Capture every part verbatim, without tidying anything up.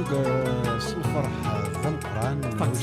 الفرح ذنقران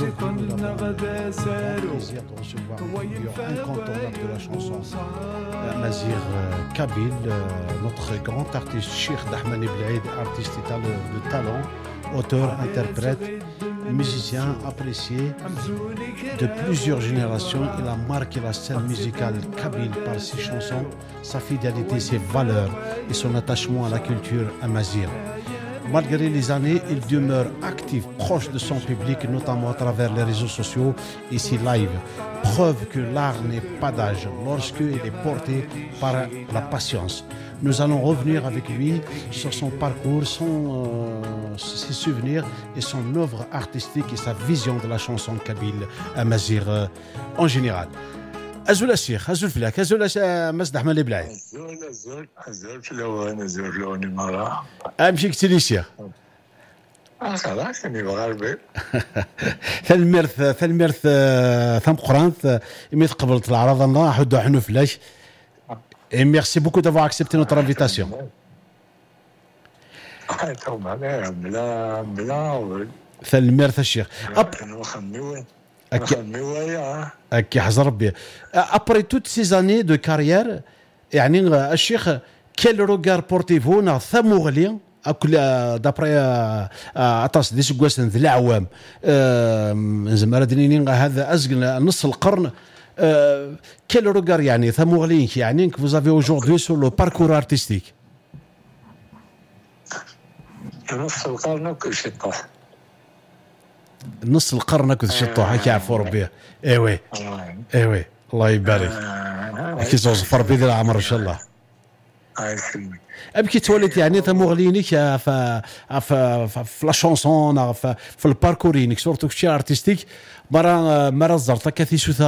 plaisir de recevoir une figure incontournable de la chanson Amazigh Kabyle, notre grand artiste Cheikh Dahman Iblaïd, artiste de talent, auteur, interprète, musicien apprécié de plusieurs générations. Il a marqué la scène musicale kabyle par ses chansons, sa fidélité, ses valeurs et son attachement à la culture amazigh. Malgré les années, il demeure actif, proche de son public, notamment à travers les réseaux sociaux et ses lives. Preuve que l'art n'est pas d'âge lorsqu'il est porté par la patience. Nous allons revenir avec lui sur son parcours, son, euh, ses souvenirs et son œuvre artistique et sa vision de la chanson kabyle amazigh euh, en général. أزول الشيخ أزول فلاك أزول مسدح مالي بلاي أزول أزول أزول فلوان أزول فلوني مرة أمشي كتير الشيخ خلاص أني بغربي ثالمرث ثالمرث ثم قران يميت قبلت العرض الله حدو حنو فلاش. Et merci beaucoup d'avoir accepté notre invitation. ثالمرث الشيخ Après toutes ces années de carrière, يعني الشيخ quel regard portez-vous na ثموغلي أكل d'après أطاس ديس قوسن ذي العوام زعما ردنيني هذا أزقنا نص القرن. quel regard يعني ثموغلي يعني que vous avez aujourd'hui sur le parcours artistique. نص القرن كل شيء طاح نص القرن كذا شطوح هيك يعرفوا ربي. ايوه ايوه الله يبارك كي توصفر بيدي العمر ان شاء الله. ابكي تولد يعني تمغلينيك في في في لا شونسون في الباركورينيك سورتو كشي ارتستيك مرة مرة زرتك كثير